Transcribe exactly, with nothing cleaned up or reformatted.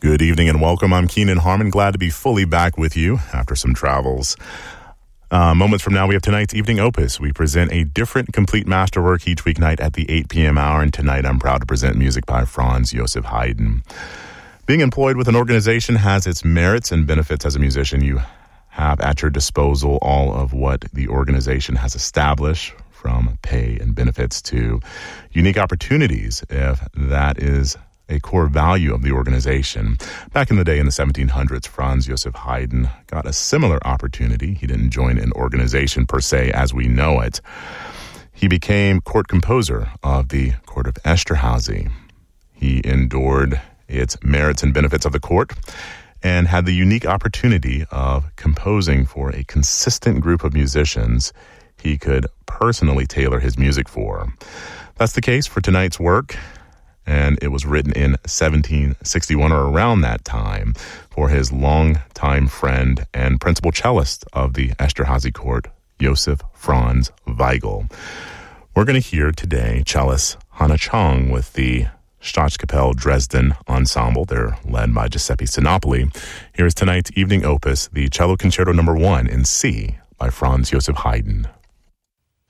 Good evening and welcome. I'm Keenan Harmon. Glad to be fully back with you after some travels. Uh, moments from now, we have tonight's evening opus. We present a different complete masterwork each weeknight at the eight p.m. hour, and tonight I'm proud to present music by Franz Josef Haydn. Being employed with an organization has its merits and benefits. As a musician, you have at your disposal all of what the organization has established, from pay and benefits to unique opportunities, if that is a core value of the organization. Back in the day in the seventeen hundreds, Franz Josef Haydn got a similar opportunity. He didn't join an organization per se as we know it. He became court composer of the court of Esterházy. He endured its merits and benefits of the court and had the unique opportunity of composing for a consistent group of musicians he could personally tailor his music for. That's the case for tonight's work, and it was written in seventeen sixty-one or around that time for his longtime friend and principal cellist of the Esterházy court, Josef Franz Weigl. We're going to hear today cellist Hannah Chong with the Staatskapelle Dresden Ensemble. They're led by Giuseppe Sinopoli. Here is tonight's evening opus, the Cello Concerto Number One in C by Franz Josef Haydn.